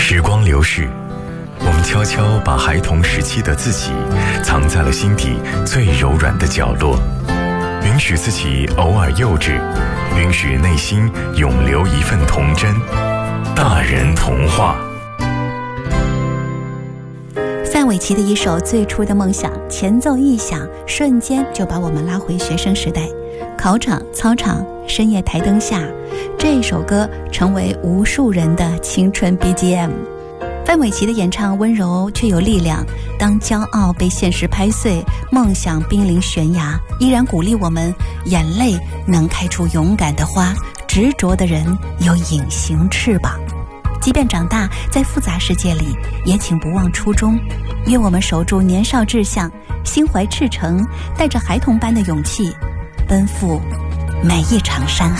时光流逝，我们悄悄把孩童时期的自己藏在了心底最柔软的角落，允许自己偶尔幼稚，允许内心永留一份童真。大人童话。 范玮琪的一首《最初的梦想》，前奏一响，瞬间就把我们拉回学生时代。考场、操场、深夜台灯下，这首歌成为无数人的青春 BGM。 范玮琪的演唱温柔却有力量，当骄傲被现实拍碎，梦想濒临悬崖，依然鼓励我们，眼泪能开出勇敢的花，执着的人有隐形翅膀。即便长大，在复杂世界里，也请不忘初衷。愿我们守住年少志向，心怀赤诚，带着孩童般的勇气，奔赴每一场山海。